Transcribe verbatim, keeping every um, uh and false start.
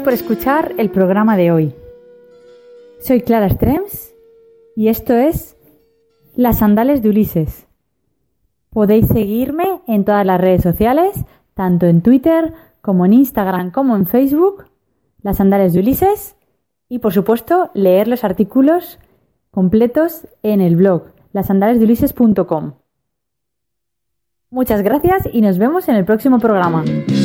por escuchar el programa de hoy. Soy Clara Strems y esto es Las Sandalias de Ulises. Podéis seguirme en todas las redes sociales, tanto en Twitter como en Instagram como en Facebook, Las Sandalias de Ulises, y por supuesto leer los artículos completos en el blog las sandalias de ulises punto com. Muchas gracias y nos vemos en el próximo programa.